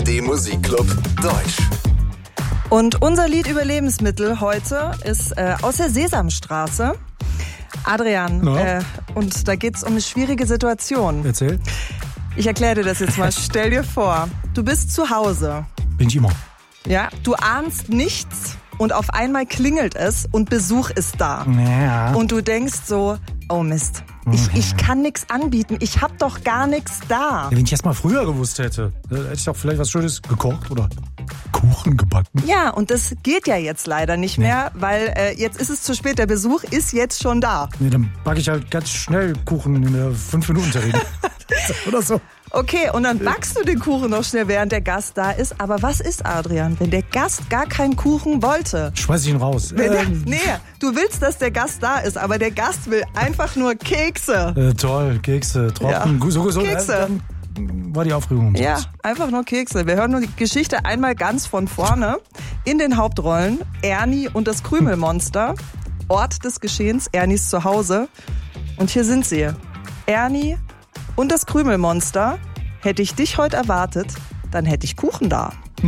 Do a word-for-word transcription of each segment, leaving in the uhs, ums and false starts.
D Musikclub Deutsch. Und unser Lied über Lebensmittel heute ist äh, aus der Sesamstraße. Adrian, no. äh, und da geht's um eine schwierige Situation. Erzähl. Ich erkläre dir das jetzt mal. Stell dir vor, du bist zu Hause. Bin ich immer. Ja, du ahnst nichts und auf einmal klingelt es und Besuch ist da. Ja. Und du denkst so, oh Mist, ich, ich kann nichts anbieten, ich hab doch gar nichts da. Ja, wenn ich erst mal früher gewusst hätte, hätte ich doch vielleicht was Schönes gekocht oder Kuchen gebacken. Ja, und das geht ja jetzt leider nicht Nee. mehr, weil äh, jetzt ist es zu spät, der Besuch ist jetzt schon da. Nee, dann backe ich halt ganz schnell Kuchen in der fünf Minuten Terrine. Oder so. Okay, und dann backst du den Kuchen noch schnell, während der Gast da ist. Aber was ist, Adrian, wenn der Gast gar keinen Kuchen wollte? Schmeiß ich ihn raus. Wenn der, Ähm, nee, du willst, dass der Gast da ist, aber der Gast will einfach nur Kekse. äh, toll, Kekse, trocken, Ja. so, so, Kekse. Äh, dann war die Aufregung umsonst. Ja, einfach nur Kekse. Wir hören nur die Geschichte einmal ganz von vorne. In den Hauptrollen Ernie und das Krümelmonster. Ort des Geschehens, Ernies Zuhause. Und hier sind sie. Ernie und das Krümelmonster. Hätte ich dich heute erwartet, dann hätte ich Kuchen da.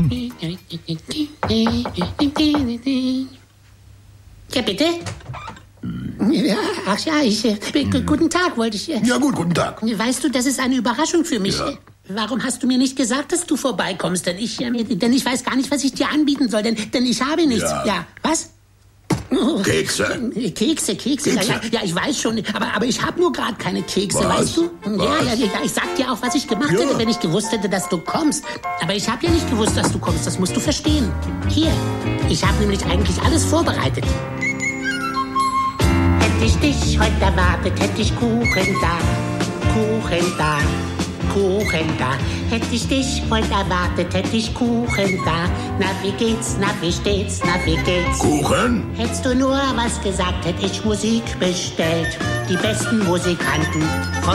Ja, bitte? Ja, ach ja, ich, äh, g- guten Tag, wollte ich. Äh, Ja gut, guten Tag. Weißt du, das ist eine Überraschung für mich. Ja. Äh, Warum hast du mir nicht gesagt, dass du vorbeikommst? Denn ich, äh, denn ich weiß gar nicht, was ich dir anbieten soll, denn, denn ich habe nichts. Ja. Ja, was? Kekse. Äh, Kekse, Kekse. Ja, Kekse. ja, ja, ich weiß schon, aber, aber ich habe nur gerade keine Kekse, Was? weißt du? Ja, Was? ja, ja, ja, ich sag dir auch, was ich gemacht Ja. hätte, wenn ich gewusst hätte, dass du kommst. Aber ich habe ja nicht gewusst, dass du kommst, das musst du verstehen. Hier, ich habe nämlich eigentlich alles vorbereitet. Hätte ich dich heute erwartet, hätte ich Kuchen da, Kuchen da, Kuchen da. Hätte ich dich heute erwartet, hätte ich Kuchen da. Na, wie geht's, na, wie steht's, na, wie geht's? Kuchen? Hättest du nur was gesagt, hätte ich Musik bestellt. Die besten Musikanten vom